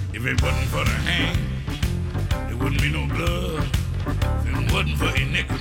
If it wasn't for the hand, there wouldn't be no blood. If it wasn't for your nickel,